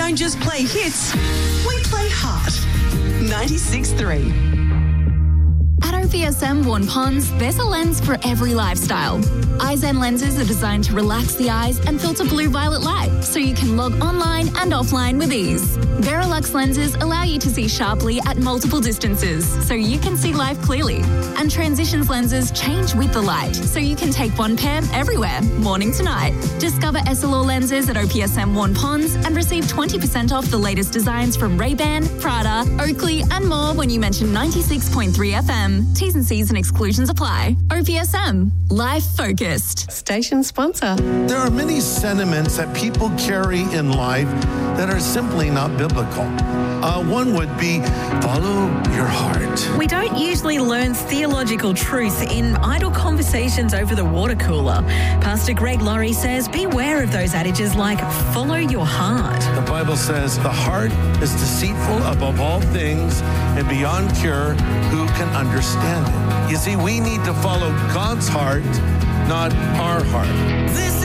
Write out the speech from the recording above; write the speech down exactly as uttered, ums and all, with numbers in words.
don't just play hits, we play heart. ninety-six point three. At O P S M Vaughan Ponds, there's a lens for every lifestyle. iZen lenses are designed to relax the eyes and filter blue-violet light, so you can log online and offline with ease. Verilux lenses allow you to see sharply at multiple distances, so you can see life clearly. And Transitions lenses change with the light, so you can take one pair everywhere, morning to night. Discover S L R lenses at O P S M Vaughan Ponds and receive twenty percent off the latest designs from Ray-Ban, Prada, Oakley and more when you mention ninety-six point three F M. T's and C's and exclusions apply. O P S M. Life focused. Station sponsor. There are many sentiments that people carry in life that are simply not biblical. Uh, one would be, follow your heart. We don't usually learn theological truth in idle conversations over the water cooler. Pastor Greg Laurie says, beware of those adages like, follow your heart. The Bible says the heart is deceitful above all things and beyond cure. Who can understand it? You see, we need to follow God's heart, not our heart. This